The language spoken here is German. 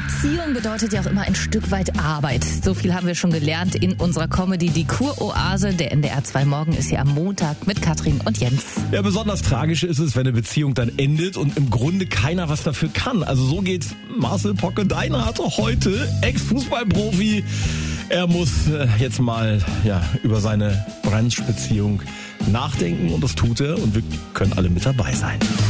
Beziehung bedeutet ja auch immer ein Stück weit Arbeit. So viel haben wir schon gelernt in unserer Comedy Die Kuroase. Der NDR 2 Morgen ist hier am Montag mit Katrin und Jens. Ja, besonders tragisch ist es, wenn eine Beziehung dann endet und im Grunde keiner was dafür kann. Also so geht's Marcel Pocke-Deiner heute, Ex-Fußballprofi. Er muss jetzt mal über seine Branch-Beziehung nachdenken und das tut er und wir können alle mit dabei sein.